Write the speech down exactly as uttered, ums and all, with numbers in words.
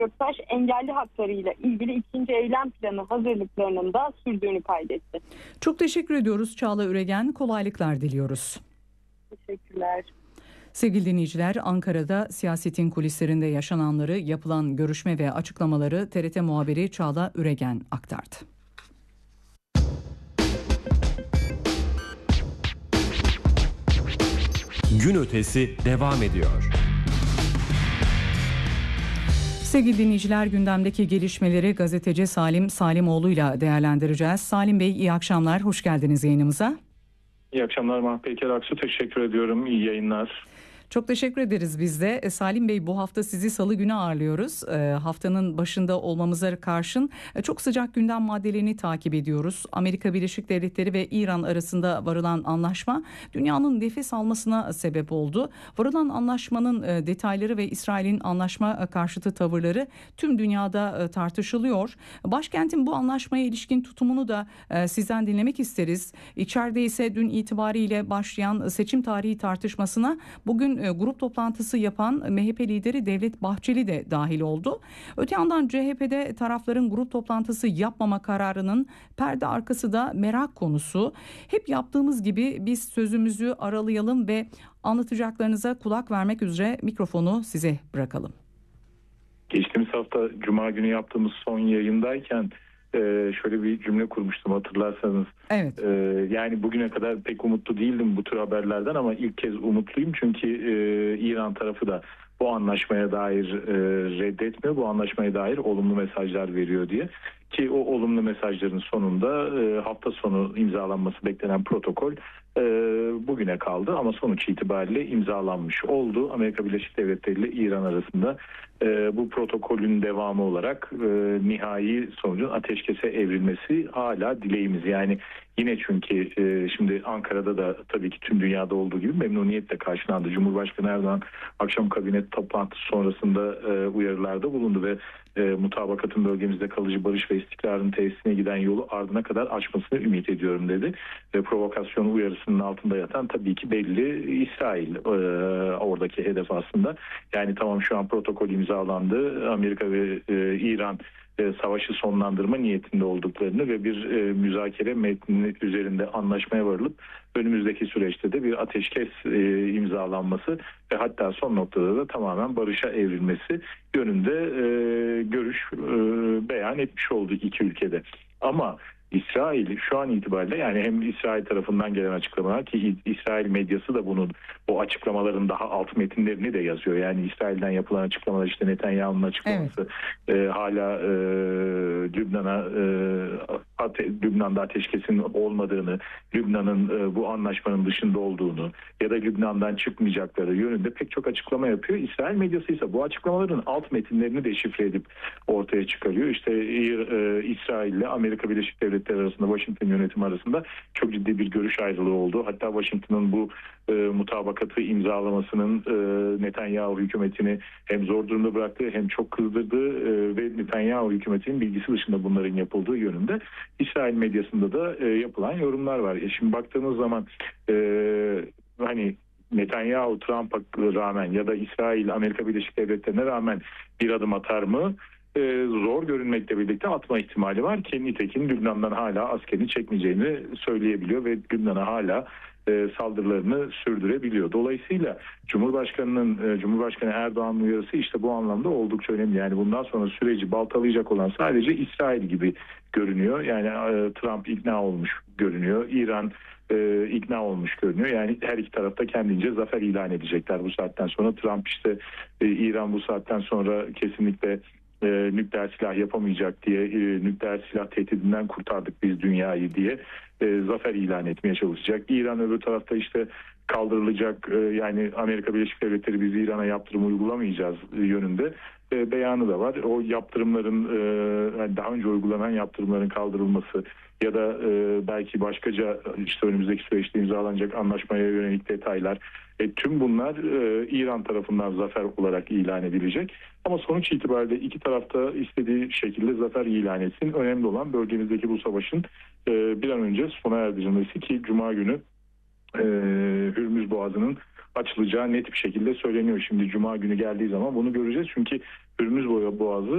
Göktaş engelli haklarıyla ilgili ikinci eylem planı hazırlıklarının da sürdüğünü kaydetti. Çok teşekkür ediyoruz Çağla Üregen. Kolaylıklar diliyoruz. Teşekkürler. Sevgili dinleyiciler, Ankara'da siyasetin kulislerinde yaşananları, yapılan görüşme ve açıklamaları T R T muhabiri Çağla Üregen aktardı. Gün ötesi devam ediyor. Sevgili dinleyiciler, gündemdeki gelişmeleri gazeteci Salim Salimoğlu'yla değerlendireceğiz. Salim Bey, iyi akşamlar, hoş geldiniz yayınımıza. İyi akşamlar Mahpeyker Aksu, teşekkür ediyorum, iyi yayınlar. Çok teşekkür ederiz biz de. Salim Bey, bu hafta sizi salı günü ağırlıyoruz. E, haftanın başında olmamıza karşın e, çok sıcak gündem maddelerini takip ediyoruz. Amerika Birleşik Devletleri ve İran arasında varılan anlaşma dünyanın nefes almasına sebep oldu. Varılan anlaşmanın e, detayları ve İsrail'in anlaşma karşıtı tavırları tüm dünyada e, tartışılıyor. Başkentin bu anlaşmaya ilişkin tutumunu da e, sizden dinlemek isteriz. İçeride ise dün itibariyle başlayan seçim tarihi tartışmasına bugün grup toplantısı yapan M H P lideri Devlet Bahçeli de dahil oldu. Öte yandan C H P'de tarafların grup toplantısı yapmama kararının perde arkası da merak konusu. Hep yaptığımız gibi biz sözümüzü aralayalım ve anlatacaklarınıza kulak vermek üzere mikrofonu size bırakalım. Geçtiğimiz hafta Cuma günü yaptığımız son yayındayken Ee, şöyle bir cümle kurmuştum, hatırlarsanız. Evet. Ee, yani bugüne kadar pek umutlu değildim bu tür haberlerden ama ilk kez umutluyum çünkü e, İran tarafı da bu anlaşmaya dair e, reddetmiyor, bu anlaşmaya dair olumlu mesajlar veriyor diye. Ki o olumlu mesajların sonunda e, hafta sonu imzalanması beklenen protokol e, bugüne kaldı ama sonuç itibariyle imzalanmış oldu. Amerika Birleşik Devletleri ile İran arasında e, bu protokolün devamı olarak e, nihai sonucun ateşkese evrilmesi hala dileğimiz. Yani yine çünkü e, şimdi Ankara'da da tabii ki tüm dünyada olduğu gibi memnuniyetle karşılandı. Cumhurbaşkanı Erdoğan akşam kabinet toplantısı sonrasında e, uyarılarda bulundu ve e, mutabakatın bölgemizde kalıcı barış ve istikrarın tesisine giden yolu ardına kadar açmasını ümit ediyorum dedi. Ve provokasyon uyarısının altında yatan tabii ki belli İsrail e, oradaki hedef aslında. Yani tamam, şu an protokol imzalandı. Amerika ve e, İran e, savaşı sonlandırma niyetinde olduklarını ve bir e, müzakere metni üzerinde anlaşmaya varılıp önümüzdeki süreçte de bir ateşkes e, imzalanması ve hatta son noktada da tamamen barışa evrilmesi yönünde e, görüş e, beyan etmiş oldu iki ülkede. Ama İsrail şu an itibariyle, yani hem İsrail tarafından gelen açıklamalar ki İsrail medyası da bunun, o açıklamaların daha alt metinlerini de yazıyor. Yani İsrail'den yapılan açıklamalar, işte Netanyahu'nun açıklaması, evet. e, hala e, Lübnan'a e, ate, Lübnan'da ateşkesin olmadığını, Lübnan'ın e, bu anlaşmanın dışında olduğunu ya da Lübnan'dan çıkmayacakları yönünde pek çok açıklama yapıyor. İsrail medyası ise bu açıklamaların alt metinlerini deşifre edip ortaya çıkarıyor. İşte e, İsrail ile Amerika Birleşik Devletleri arasında, Washington yönetimi arasında çok ciddi bir görüş ayrılığı oldu. Hatta Washington'ın bu e, mutabakatı imzalamasının e, Netanyahu hükümetini hem zor durumda bıraktığı hem çok kızdırdığı e, ve Netanyahu hükümetinin bilgisi dışında bunların yapıldığı yönünde İsrail medyasında da e, yapılan yorumlar var. E şimdi baktığımız zaman e, hani Netanyahu Trump'a rağmen ya da İsrail Amerika Birleşik Devletleri'ne rağmen bir adım atar mı? Ee, zor görünmekle birlikte atma ihtimali var ki nitekim Lübnan'dan hala askerini çekmeyeceğini söyleyebiliyor ve Lübnan'a hala e, saldırılarını sürdürebiliyor. Dolayısıyla Cumhurbaşkanı'nın e, Cumhurbaşkanı Erdoğan'ın uyarısı işte bu anlamda oldukça önemli. Yani bundan sonra süreci baltalayacak olan sadece İsrail gibi görünüyor. Yani e, Trump ikna olmuş görünüyor. İran e, ikna olmuş görünüyor. Yani her iki tarafta kendince zafer ilan edecekler bu saatten sonra. Trump işte e, İran bu saatten sonra kesinlikle E, nükleer silah yapamayacak diye, e, nükleer silah tehdidinden kurtardık biz dünyayı diye e, zafer ilan etmeye çalışacak. İran öbür tarafta işte kaldırılacak, e, yani Amerika Birleşik Devletleri biz İran'a yaptırım uygulamayacağız e, yönünde e, beyanı da var. O yaptırımların e, yani daha önce uygulanan yaptırımların kaldırılması ya da e, belki başkaca işte önümüzdeki süreçte imzalanacak anlaşmaya yönelik detaylar, e, tüm bunlar e, İran tarafından zafer olarak ilan edilecek. Ama sonuç itibariyle iki tarafta istediği şekilde zafer ilan etsin. Önemli olan bölgemizdeki bu savaşın e, bir an önce sona erdirilmesi ki Cuma günü e, Hürmüz Boğazı'nın açılacağı net bir şekilde söyleniyor. Şimdi Cuma günü geldiği zaman bunu göreceğiz. Çünkü Hürmüz Boğazı